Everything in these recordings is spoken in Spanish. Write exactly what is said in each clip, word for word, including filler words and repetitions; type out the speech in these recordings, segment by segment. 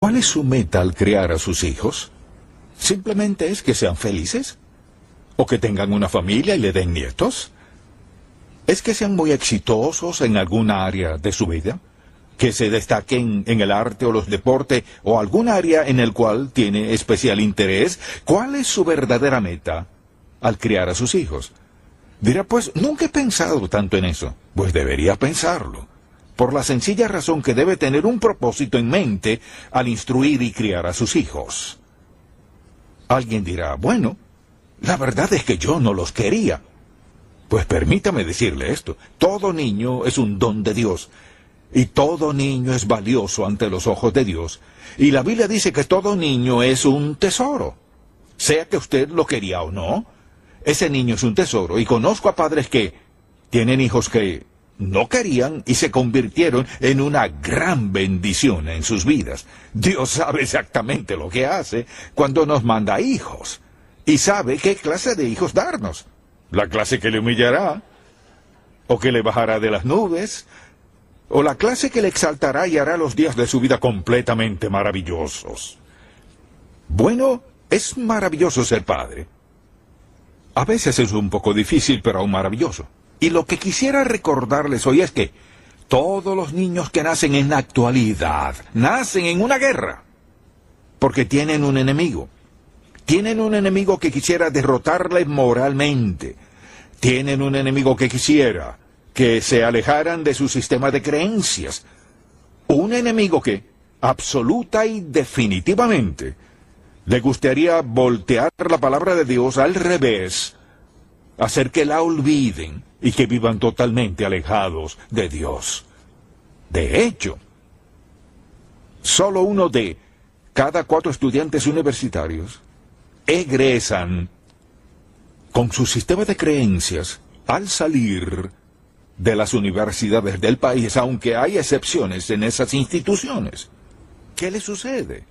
¿Cuál es su meta al criar a sus hijos? ¿Simplemente es que sean felices? ¿O que tengan una familia y le den nietos? ¿Es que sean muy exitosos en alguna área de su vida? ¿Que se destaquen en el arte o los deportes o algún área en el cual tiene especial interés? ¿Cuál es su verdadera meta al criar a sus hijos? Dirá, pues, nunca he pensado tanto en eso. Pues debería pensarlo, por la sencilla razón que debe tener un propósito en mente al instruir y criar a sus hijos. Alguien dirá, bueno, la verdad es que yo no los quería. Pues permítame decirle esto, todo niño es un don de Dios, y todo niño es valioso ante los ojos de Dios, y la Biblia dice que todo niño es un tesoro, sea que usted lo quería o no. Ese niño es un tesoro, y conozco a padres que tienen hijos que no querían y se convirtieron en una gran bendición en sus vidas. Dios sabe exactamente lo que hace cuando nos manda hijos, y sabe qué clase de hijos darnos. La clase que le humillará, o que le bajará de las nubes, o la clase que le exaltará y hará los días de su vida completamente maravillosos. Bueno, es maravilloso ser padre. A veces es un poco difícil, pero aún maravilloso. Y lo que quisiera recordarles hoy es que todos los niños que nacen en la actualidad nacen en una guerra, porque tienen un enemigo. Tienen un enemigo que quisiera derrotarles moralmente. Tienen un enemigo que quisiera que se alejaran de su sistema de creencias. Un enemigo que, absoluta y definitivamente, le gustaría voltear la palabra de Dios al revés, hacer que la olviden y que vivan totalmente alejados de Dios. De hecho, solo uno de cada cuatro estudiantes universitarios egresan con su sistema de creencias al salir de las universidades del país, aunque hay excepciones en esas instituciones. ¿Qué le sucede?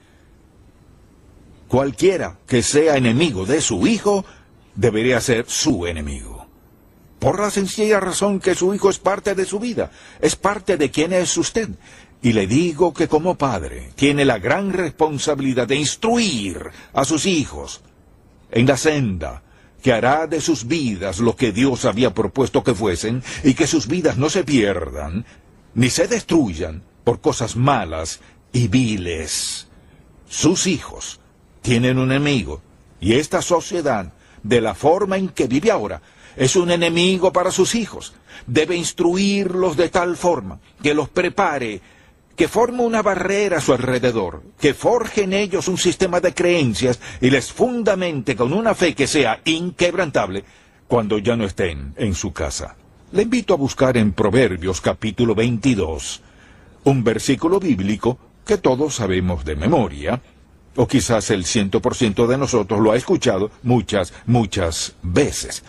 Cualquiera que sea enemigo de su hijo debería ser su enemigo, por la sencilla razón que su hijo es parte de su vida, es parte de quién es usted. Y le digo que como padre tiene la gran responsabilidad de instruir a sus hijos en la senda que hará de sus vidas lo que Dios había propuesto que fuesen, y que sus vidas no se pierdan ni se destruyan por cosas malas y viles. Sus hijos tienen un enemigo, y esta sociedad, de la forma en que vive ahora, es un enemigo para sus hijos. Debe instruirlos de tal forma que los prepare, que forme una barrera a su alrededor, que forje en ellos un sistema de creencias y les fundamente con una fe que sea inquebrantable cuando ya no estén en su casa. Le invito a buscar en Proverbios capítulo veintidós, un versículo bíblico que todos sabemos de memoria, o quizás el ciento por ciento de nosotros lo ha escuchado muchas, muchas veces.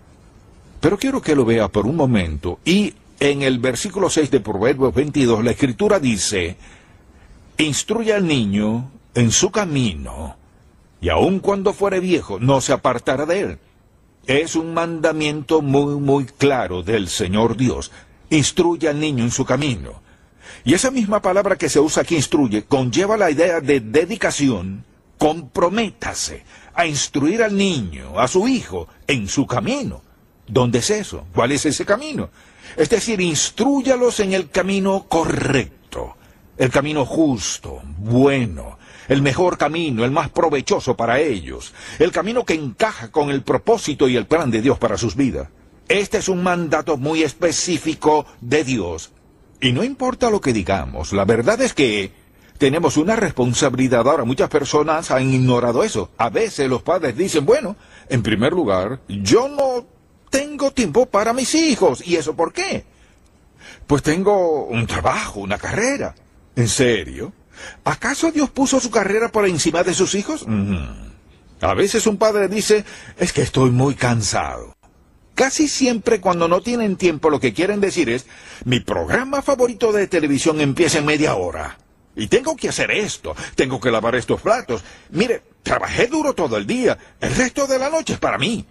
Pero quiero que lo vea por un momento, y en el versículo seis de Proverbios veintidós, la Escritura dice, instruye al niño en su camino, y aun cuando fuere viejo, no se apartará de él. Es un mandamiento muy, muy claro del Señor Dios. Instruye al niño en su camino. Y esa misma palabra que se usa aquí, instruye, conlleva la idea de dedicación. Comprométase a instruir al niño, a su hijo, en su camino. ¿Dónde es eso? ¿Cuál es ese camino? Es decir, instrúyalos en el camino correcto, el camino justo, bueno, el mejor camino, el más provechoso para ellos, el camino que encaja con el propósito y el plan de Dios para sus vidas. Este es un mandato muy específico de Dios. Y no importa lo que digamos, la verdad es que tenemos una responsabilidad. Ahora, muchas personas han ignorado eso. A veces los padres dicen, bueno, en primer lugar, yo no tengo tiempo para mis hijos. ¿Y eso por qué? Pues tengo un trabajo, una carrera. ¿En serio? ¿Acaso Dios puso su carrera por encima de sus hijos? Mm. A veces un padre dice, es que estoy muy cansado. Casi siempre cuando no tienen tiempo lo que quieren decir es, mi programa favorito de televisión empieza en media hora. Y tengo que hacer esto, tengo que lavar estos platos. Mire, trabajé duro todo el día, el resto de la noche es para mí.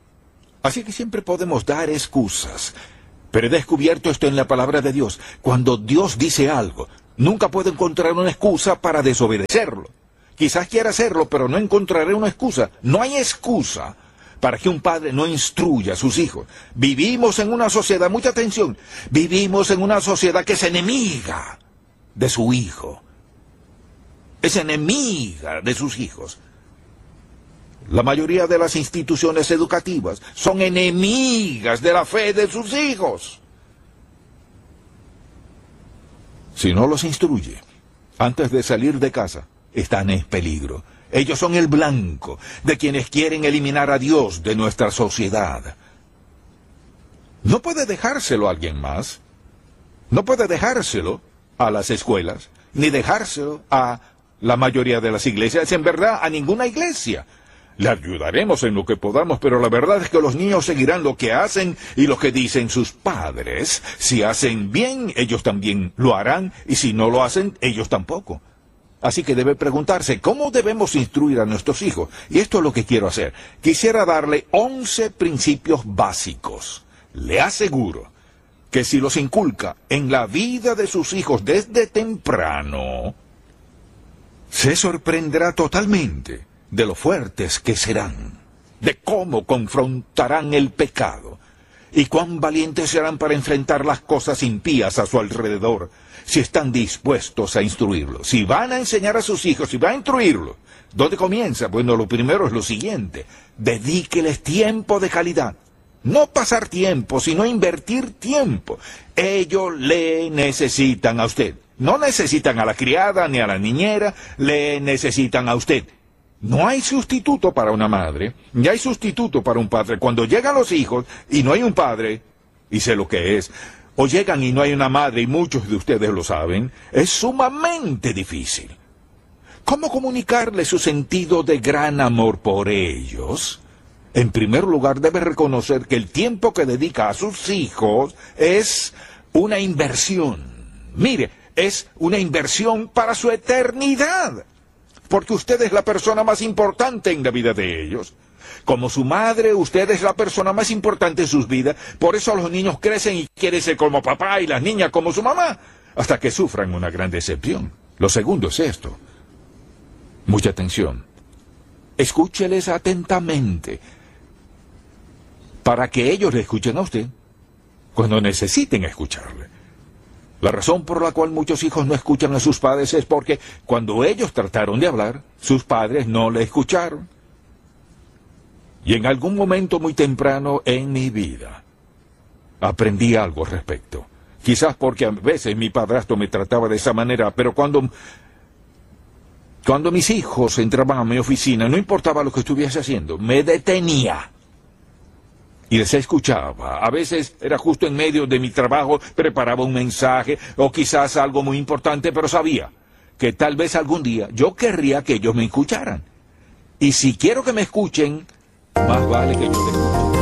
Así que siempre podemos dar excusas. Pero he descubierto esto en la palabra de Dios. Cuando Dios dice algo, Nunca puedo encontrar una excusa para desobedecerlo. Quizás quiera hacerlo, pero no encontraré una excusa. No hay excusa para que un padre no instruya a sus hijos. Vivimos en una sociedad, mucha atención, vivimos en una sociedad que es enemiga de su hijo. Es enemiga de sus hijos. La mayoría de las instituciones educativas son enemigas de la fe de sus hijos. Si no los instruye antes de salir de casa, están en peligro. Ellos son el blanco de quienes quieren eliminar a Dios de nuestra sociedad. No puede dejárselo a alguien más. No puede dejárselo a las escuelas, ni dejárselo a la mayoría de las iglesias, en verdad a ninguna iglesia. Le ayudaremos en lo que podamos, pero la verdad es que los niños seguirán lo que hacen y lo que dicen sus padres. Si hacen bien, ellos también lo harán, y si no lo hacen, ellos tampoco. Así que debe preguntarse, ¿cómo debemos instruir a nuestros hijos? Y esto es lo que quiero hacer. Quisiera darle once principios básicos. Le aseguro que si los inculca en la vida de sus hijos desde temprano, se sorprenderá totalmente de lo fuertes que serán, de cómo confrontarán el pecado, y cuán valientes serán para enfrentar las cosas impías a su alrededor, si están dispuestos a instruirlos. Si van a enseñar a sus hijos, si van a instruirlos, ¿dónde comienza? Bueno, lo primero es lo siguiente: dedíqueles tiempo de calidad. No pasar tiempo, sino invertir tiempo. Ellos le necesitan a usted. No necesitan a la criada ni a la niñera, le necesitan a usted. No hay sustituto para una madre, ni hay sustituto para un padre. Cuando llegan los hijos y no hay un padre, y sé lo que es, o llegan y no hay una madre, y muchos de ustedes lo saben, es sumamente difícil. ¿Cómo comunicarles su sentido de gran amor por ellos? En primer lugar, debe reconocer que el tiempo que dedica a sus hijos es una inversión. Mire, es una inversión para su eternidad. Porque usted es la persona más importante en la vida de ellos. Como su madre, usted es la persona más importante en sus vidas. Por eso los niños crecen y quieren ser como papá y las niñas como su mamá, hasta que sufran una gran decepción. Lo segundo es esto. Mucha atención. Escúcheles atentamente, para que ellos le escuchen a usted cuando necesiten escucharle. La razón por la cual muchos hijos no escuchan a sus padres es porque cuando ellos trataron de hablar, sus padres no le escucharon. Y en algún momento muy temprano en mi vida, aprendí algo al respecto. Quizás porque a veces mi padrastro me trataba de esa manera, pero cuando, cuando mis hijos entraban a mi oficina, no importaba lo que estuviese haciendo, me detenía y les escuchaba. A veces era justo en medio de mi trabajo, preparaba un mensaje o quizás algo muy importante, pero sabía que tal vez algún día yo querría que ellos me escucharan. Y si quiero que me escuchen, más vale que yo les escuche.